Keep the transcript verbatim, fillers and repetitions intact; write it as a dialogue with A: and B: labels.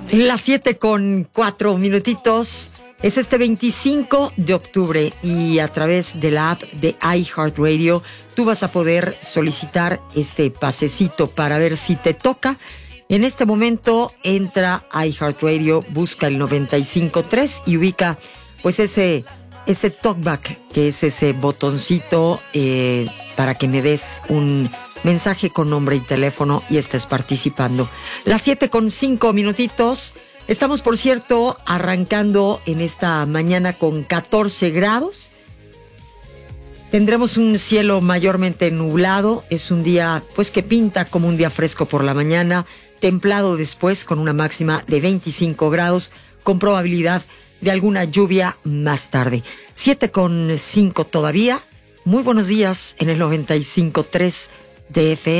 A: Las siete con cuatro minutitos. Es este veinticinco de octubre y a través de la app de iHeartRadio tú vas a poder solicitar este pasecito para ver si te toca. En este momento entra a iHeartRadio, busca el noventa y cinco punto tres y ubica pues ese, ese talkback, que es ese botoncito eh, para que me des un mensaje con nombre y teléfono y estés participando. Las siete con cinco minutitos. Estamos, por cierto, arrancando en esta mañana con catorce grados. Tendremos un cielo mayormente nublado. Es un día, pues, que pinta como un día fresco por la mañana, templado después con una máxima de veinticinco grados, con probabilidad de alguna lluvia más tarde. siete con cinco todavía. Muy buenos días en el noventa y cinco punto tres de F M.